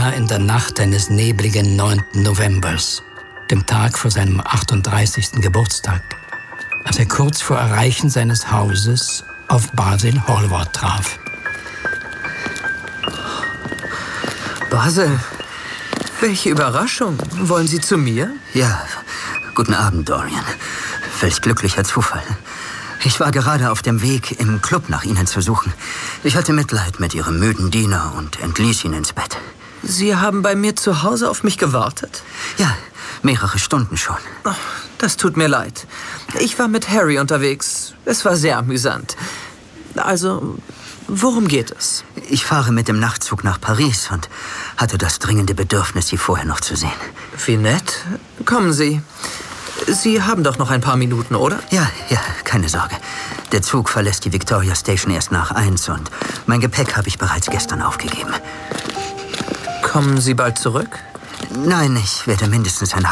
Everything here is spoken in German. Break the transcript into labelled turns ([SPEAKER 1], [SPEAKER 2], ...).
[SPEAKER 1] war in der Nacht eines nebligen 9. Novembers, dem Tag vor seinem 38. Geburtstag, als er kurz vor Erreichen seines Hauses auf Basil Hallward traf.
[SPEAKER 2] Basil, welche Überraschung. Wollen Sie zu mir?
[SPEAKER 3] Ja, guten Abend, Dorian. Welch glücklicher Zufall. Ich war gerade auf dem Weg, im Club nach Ihnen zu suchen. Ich hatte Mitleid mit Ihrem müden Diener und entließ ihn ins Bett.
[SPEAKER 2] Sie haben bei mir zu Hause auf mich gewartet?
[SPEAKER 3] Ja, mehrere Stunden schon.
[SPEAKER 2] Oh, das tut mir leid. Ich war mit Harry unterwegs. Es war sehr amüsant. Also, worum geht es?
[SPEAKER 3] Ich fahre mit dem Nachtzug nach Paris und hatte das dringende Bedürfnis, Sie vorher noch zu sehen.
[SPEAKER 2] Wie nett. Kommen Sie. Sie haben doch noch ein paar Minuten, oder?
[SPEAKER 3] Ja, keine Sorge. Der Zug verlässt die Victoria Station erst nach 1 und mein Gepäck habe ich bereits gestern aufgegeben.
[SPEAKER 2] Kommen Sie bald zurück?
[SPEAKER 3] Nein, ich werde mindestens ein